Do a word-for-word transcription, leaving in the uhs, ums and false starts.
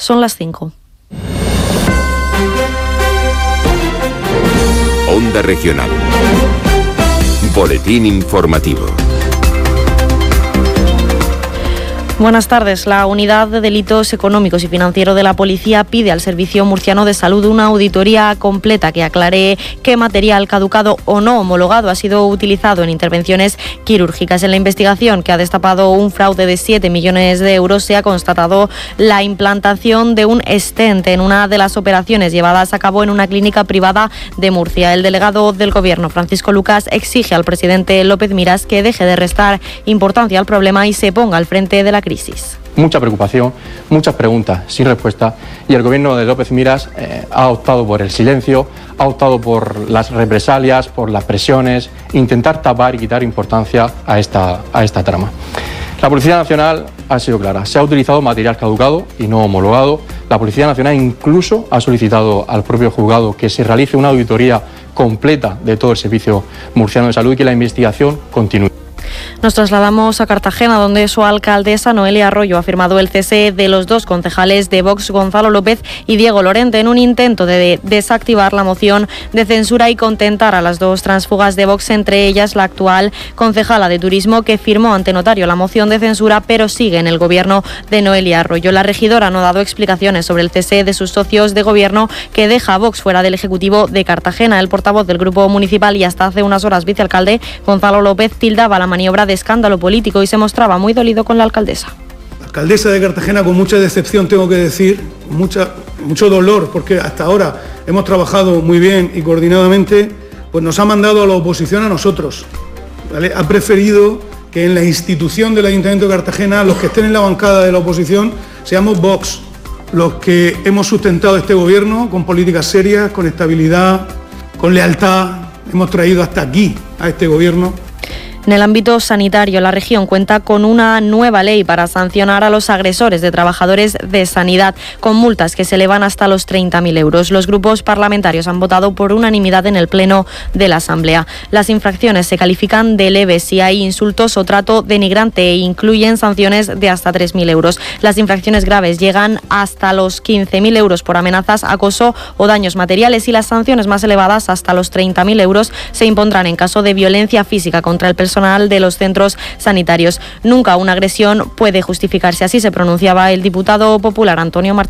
Son las cinco. Onda Regional. Boletín informativo. Buenas tardes. La Unidad de Delitos Económicos y Financieros de la Policía pide al Servicio Murciano de Salud una auditoría completa que aclare qué material caducado o no homologado ha sido utilizado en intervenciones quirúrgicas. En la investigación, que ha destapado un fraude de siete millones de euros, se ha constatado la implantación de un stent en una de las operaciones llevadas a cabo en una clínica privada de Murcia. El delegado del Gobierno, Francisco Lucas, exige al presidente López Miras que deje de restar importancia al problema y se ponga al frente de la crisis. Mucha preocupación, muchas preguntas sin respuesta, y el gobierno de López Miras eh, ha optado por el silencio, ha optado por las represalias, por las presiones, intentar tapar y quitar importancia a esta, a esta trama. La Policía Nacional ha sido clara, se ha utilizado material caducado y no homologado. La Policía Nacional incluso ha solicitado al propio juzgado que se realice una auditoría completa de todo el Servicio Murciano de Salud y que la investigación continúe. Nos trasladamos a Cartagena, donde su alcaldesa Noelia Arroyo ha firmado el cese de los dos concejales de Vox, Gonzalo López y Diego Lorente, en un intento de desactivar la moción de censura y contentar a las dos tránsfugas de Vox, entre ellas la actual concejala de Turismo, que firmó ante notario la moción de censura, pero sigue en el gobierno de Noelia Arroyo. La regidora no ha dado explicaciones sobre el cese de sus socios de gobierno, que deja a Vox fuera del Ejecutivo de Cartagena. El portavoz del Grupo Municipal y hasta hace unas horas vicealcalde, Gonzalo López, tildaba la maniobra de escándalo político y se mostraba muy dolido con la alcaldesa. La alcaldesa de Cartagena, con mucha decepción, tengo que decir, mucha, mucho dolor, porque hasta ahora hemos trabajado muy bien y coordinadamente, pues nos ha mandado a la oposición a nosotros, ¿vale? Ha preferido que en la institución del Ayuntamiento de Cartagena, los que estén en la bancada de la oposición, seamos Vox, los que hemos sustentado este gobierno con políticas serias, con estabilidad, con lealtad. Hemos traído hasta aquí a este gobierno. En el ámbito sanitario, la región cuenta con una nueva ley para sancionar a los agresores de trabajadores de sanidad, con multas que se elevan hasta los treinta mil euros. Los grupos parlamentarios han votado por unanimidad en el Pleno de la Asamblea. Las infracciones se califican de leves si hay insultos o trato denigrante e incluyen sanciones de hasta tres mil euros. Las infracciones graves llegan hasta los quince mil euros por amenazas, acoso o daños materiales, y las sanciones más elevadas, hasta los treinta mil euros, se impondrán en caso de violencia física contra el personal de los centros sanitarios. Nunca una agresión puede justificarse, así se pronunciaba el diputado popular Antonio Martín.